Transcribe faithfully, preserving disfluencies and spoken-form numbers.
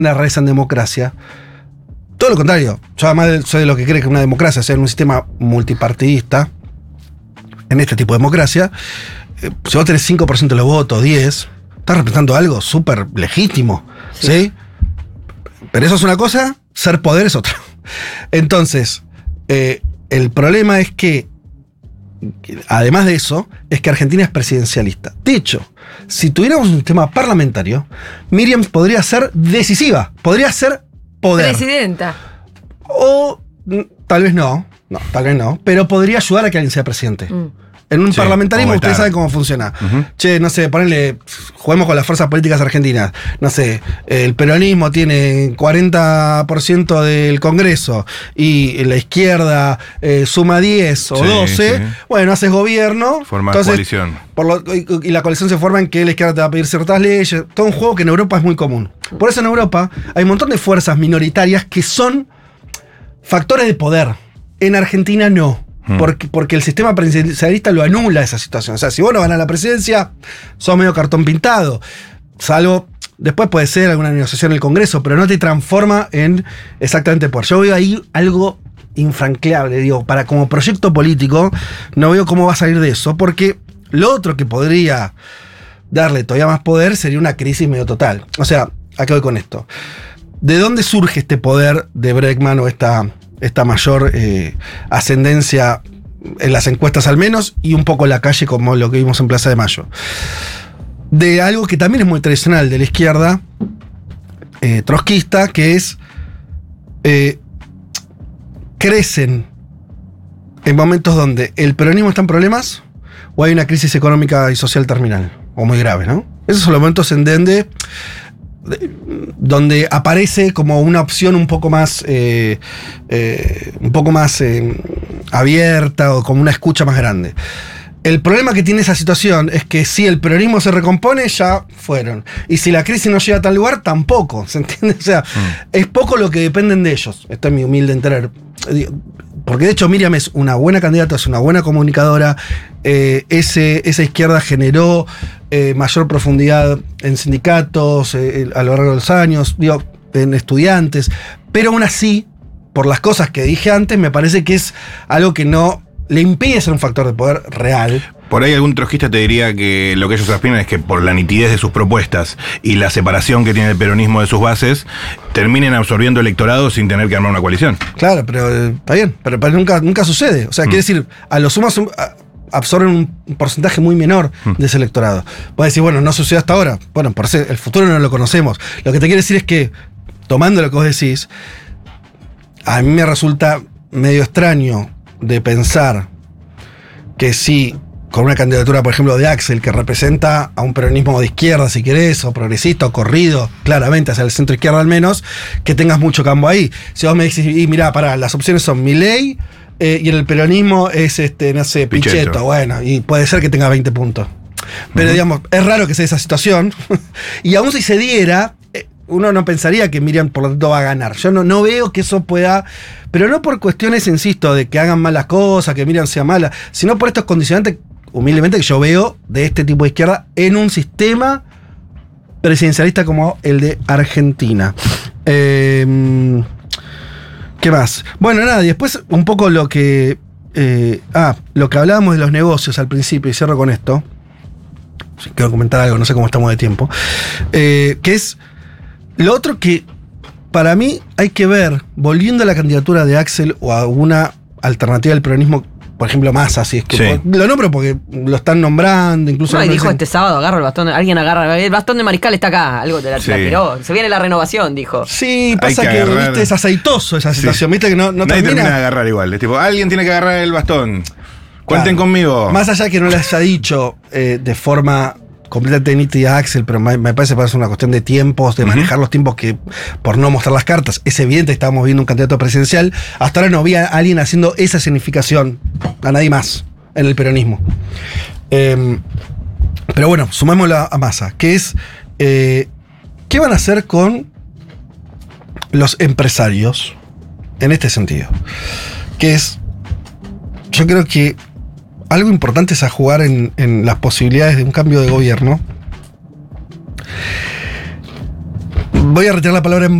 una reza en democracia. Todo lo contrario. Yo además soy de los que cree que una democracia, o sea, en un sistema multipartidista, en este tipo de democracia, eh, si vos tenés cinco por ciento de los votos, diez, estás representando algo súper legítimo. Sí. ¿Sí? Pero eso es una cosa, ser poder es otra. Entonces, eh, el problema es que, que, además de eso, es que Argentina es presidencialista. De hecho, si tuviéramos un sistema parlamentario, Miriam podría ser decisiva, podría ser poder. Presidenta. O tal vez no, no, tal vez no, pero podría ayudar a que alguien sea presidente. Mm. En un sí, parlamentarismo ustedes saben cómo funciona. Uh-huh. Che, no sé, ponele, juguemos con las fuerzas políticas argentinas. No sé, el peronismo tiene cuarenta por ciento del Congreso y la izquierda eh, suma diez o sí, doce. Sí. Bueno, haces gobierno. Formas coalición. Por lo, y, y la coalición se forma en que la izquierda te va a pedir ciertas leyes. Todo un juego que en Europa es muy común. Por eso en Europa hay un montón de fuerzas minoritarias que son factores de poder. En Argentina no. Porque, porque el sistema presidencialista lo anula esa situación. O sea, si vos no ganás la presidencia, sos medio cartón pintado. Salvo, después puede ser alguna negociación en el Congreso, pero no te transforma en exactamente poder. Yo veo ahí algo infranqueable, digo, para como proyecto político, no veo cómo va a salir de eso, porque lo otro que podría darle todavía más poder sería una crisis medio total. O sea, ¿a qué voy con esto? ¿De dónde surge este poder de Bregman o esta... esta mayor eh, ascendencia en las encuestas al menos, y un poco en la calle como lo que vimos en Plaza de Mayo? De algo que también es muy tradicional de la izquierda eh, trotskista, que es eh, crecen en momentos donde el peronismo está en problemas o hay una crisis económica y social terminal, o muy grave, ¿no? Esos son los momentos en donde donde aparece como una opción un poco más eh, eh, un poco más eh, abierta, o como una escucha más grande. El problema que tiene esa situación es que si el peronismo se recompone, ya fueron. Y si la crisis no llega a tal lugar, tampoco. ¿Se entiende? O sea, mm. es poco lo que dependen de ellos. Esto es mi humilde entender. Porque de hecho Miriam es una buena candidata, es una buena comunicadora. Eh, ese, esa izquierda generó eh, mayor profundidad en sindicatos eh, a lo largo de los años, digo, en estudiantes. Pero aún así, por las cosas que dije antes, me parece que es algo que no le impide ser un factor de poder real. Por ahí algún trotskista te diría que lo que ellos aspiran es que por la nitidez de sus propuestas y la separación que tiene el peronismo de sus bases, terminen absorbiendo electorado sin tener que armar una coalición. Claro, pero eh, está bien, pero, pero nunca, nunca sucede. O sea, mm. quiere decir, a lo sumo absorben un porcentaje muy menor mm. de ese electorado. Puedes decir, bueno, no sucedió hasta ahora. Bueno, por eso el futuro no lo conocemos. Lo que te quiero decir es que, tomando lo que vos decís, a mí me resulta medio extraño de pensar que si con una candidatura, por ejemplo, de Axel, que representa a un peronismo de izquierda, si querés, o progresista, o corrido, claramente hacia el centro izquierda al menos, que tengas mucho campo ahí. Si vos me decís, y mirá, pará, las opciones son Milei, eh, y en el peronismo es, este, no sé, Pichetto, Pichetto, bueno, y puede ser que tenga veinte puntos. Pero, uh-huh. digamos, es raro que sea esa situación, y aún si se diera, uno no pensaría que Miriam, por lo tanto, va a ganar. Yo no, no veo que eso pueda... Pero no por cuestiones, insisto, de que hagan malas cosas, que Miriam sea mala, sino por estos condicionantes, humildemente, que yo veo de este tipo de izquierda en un sistema presidencialista como el de Argentina. Eh, ¿Qué más? Bueno, nada, y después un poco lo que... Eh, ah, lo que hablábamos de los negocios al principio, y cierro con esto. Si quiero comentar algo, no sé cómo estamos de tiempo. Eh, que es... Lo otro que, para mí, hay que ver, volviendo a la candidatura de Axel o a alguna alternativa del peronismo, por ejemplo, Massa, si es que... Sí. Lo nombro porque lo están nombrando, incluso... No, y dijo dicen, este sábado, agarro el bastón, alguien agarra, el bastón de Mariscal está acá, algo te la, sí. la tiró, se viene la renovación, dijo. Sí, pasa que, que viste, es aceitoso esa situación, sí. viste que no, no Nadie termina... termina de agarrar igual, es tipo, alguien tiene que agarrar el bastón, cuenten claro. conmigo. Más allá que no le haya dicho eh, de forma... completamente nítida Axel, pero me, me parece que es una cuestión de tiempos, de manejar uh-huh. los tiempos que, por no mostrar las cartas, es evidente que estábamos viendo un candidato presidencial. Hasta ahora no había alguien haciendo esa significación, a nadie más, en el peronismo. Eh, pero bueno, sumémosla a Massa, que es, eh, ¿qué van a hacer con los empresarios en este sentido? Que es, yo creo que algo importante es a jugar en, en las posibilidades de un cambio de gobierno. voy a retirar la palabra